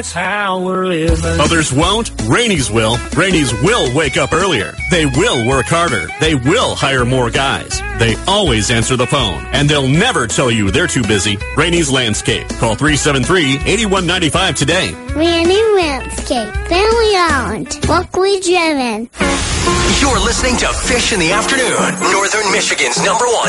That's how we're living. Others won't. Rainey's will. Rainey's will wake up earlier. They will work harder. They will hire more guys. They always answer the phone. And they'll never tell you they're too busy. Rainey's Landscape. Call 373-8195 today. Rainey Landscape. Family owned. Locally driven. You're listening to Fish in the Afternoon, Northern Michigan's #1